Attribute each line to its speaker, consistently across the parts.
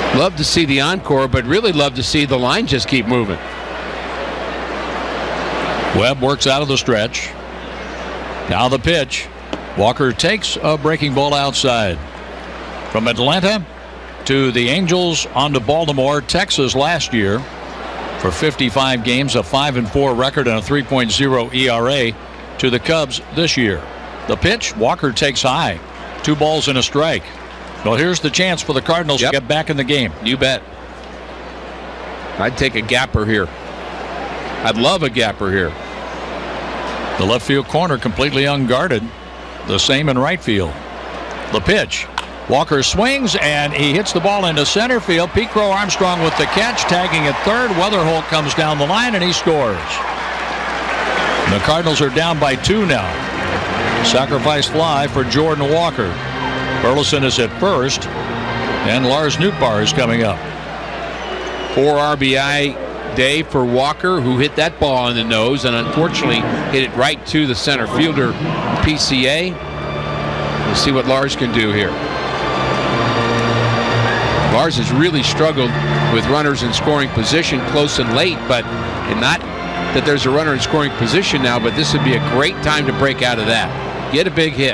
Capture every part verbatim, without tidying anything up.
Speaker 1: Love to see the encore, but really love to see the line just keep moving.
Speaker 2: Webb works out of the stretch. Now the pitch. Walker takes a breaking ball outside. From Atlanta to the Angels on to Baltimore, Texas last year for fifty-five games, a five and four record and a three point oh E R A, to the Cubs this year. The pitch, Walker takes high. Two balls and a strike. Well, here's the chance for the Cardinals yep. to get back in the game.
Speaker 1: You bet. I'd take a gapper here. I'd love a gapper here.
Speaker 2: The left field corner completely unguarded. The same in right field. The pitch. Walker swings and he hits the ball into center field. Pete Crow Armstrong with the catch, tagging at third. Weatherholt comes down the line and he scores. The Cardinals are down by two now. Sacrifice fly for Jordan Walker. Burleson is at first, and Lars Nootbaar is coming up.
Speaker 1: Four R B I day for Walker, who hit that ball in the nose and unfortunately hit it right to the center fielder, P C A. We'll see what Lars can do here. Lars has really struggled with runners in scoring position close and late, but and not that there's a runner in scoring position now, but this would be a great time to break out of that. Get a big hit.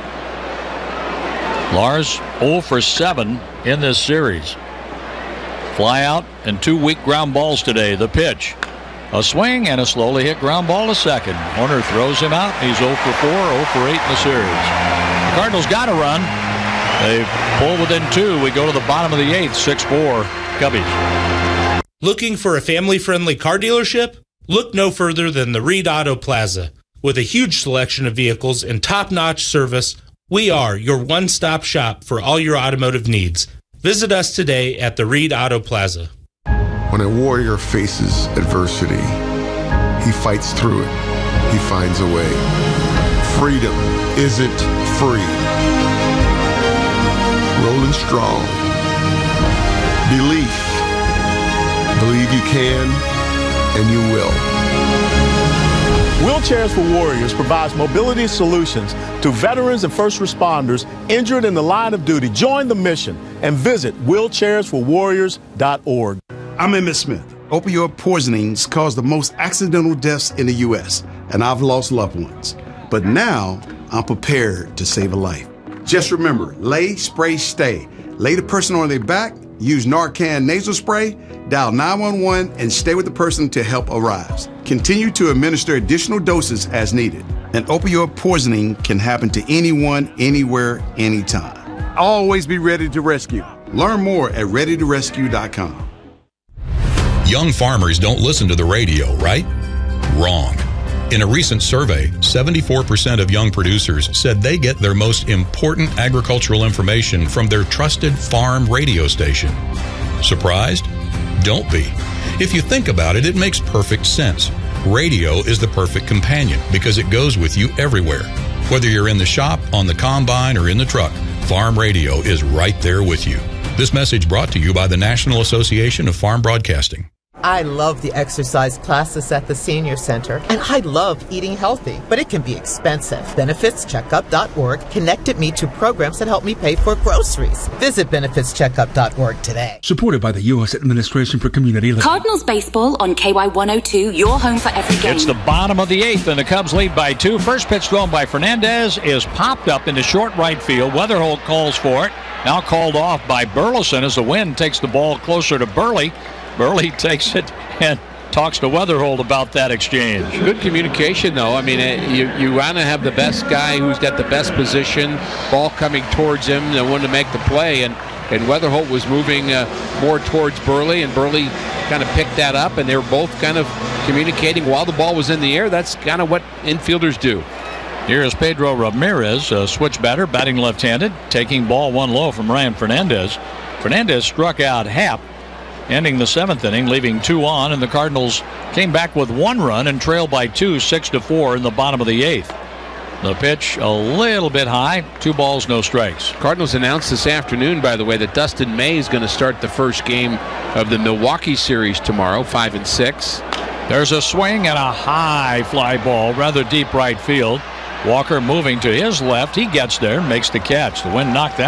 Speaker 2: Lars oh for seven in this series. Fly out and two weak ground balls today. The pitch. A swing and a slowly hit ground ball to second. Horner throws him out. He's oh for four, oh for eight in the series. The Cardinals got a run. They pull within two. We go to the bottom of the eighth, six four Cubbies.
Speaker 3: Looking for a family-friendly car dealership? Look no further than the Reed Auto Plaza. With a huge selection of vehicles and top-notch service, we are your one-stop shop for all your automotive needs. Visit us today at the Reed Auto Plaza.
Speaker 4: When a warrior faces adversity, he fights through it. He finds a way. Freedom isn't free. Rolling strong. Belief. Believe you can, and you will.
Speaker 5: Wheelchairs for Warriors provides mobility solutions to veterans and first responders injured in the line of duty. Join the mission and visit wheelchairs for warriors dot org.
Speaker 6: I'm Emmett Smith. Opioid poisonings cause the most accidental deaths in the U S, and I've lost loved ones. But now I'm prepared to save a life. Just remember, lay, spray, stay. Lay the person on their back, use Narcan nasal spray, dial nine one one, and stay with the person till help arrives. Continue to administer additional doses as needed. And opioid poisoning can happen to anyone, anywhere, anytime. Always be ready to rescue. Learn more at ready to rescue dot com.
Speaker 7: Young farmers don't listen to the radio, right? Wrong. In a recent survey, seventy-four percent of young producers said they get their most important agricultural information from their trusted farm radio station. Surprised? Don't be. If you think about it, it makes perfect sense. Radio is the perfect companion because it goes with you everywhere. Whether you're in the shop, on the combine, or in the truck, Farm Radio is right there with you. This message brought to you by the National Association of Farm Broadcasting.
Speaker 8: I love the exercise classes at the Senior Center, and I love eating healthy, but it can be expensive. benefits checkup dot org connected me to programs that help me pay for groceries. Visit benefits checkup dot org today.
Speaker 9: Supported by the U S Administration for Community Living.
Speaker 10: Cardinals baseball on K Y one oh two, your home for every game.
Speaker 2: It's the bottom of the eighth, and the Cubs lead by two. First pitch thrown by Fernandez is popped up into short right field. Weatherholt calls for it. Now called off by Burleson as the wind takes the ball closer to Burley. Burley takes it and talks to Weatherholt about that exchange.
Speaker 1: Good communication, though. I mean, you, you want to have the best guy who's got the best position, ball coming towards him, the one to make the play. And, and Weatherholt was moving uh, more towards Burley, and Burley kind of picked that up, and they were both kind of communicating while the ball was in the air. That's kind of what infielders do.
Speaker 2: Here is Pedro Ramirez, a switch batter, batting left-handed, taking ball one low from Ryan Fernandez. Fernandez struck out Happ, ending the seventh inning, leaving two on, and the Cardinals came back with one run and trailed by two, six to four in the bottom of the eighth. The pitch a little bit high, two balls, no strikes.
Speaker 1: Cardinals announced this afternoon, by the way, that Dustin May is going to start the first game of the Milwaukee series tomorrow, five and six.
Speaker 2: There's a swing and a high fly ball, rather deep right field. Walker moving to his left. He gets there, makes the catch. The wind knocked that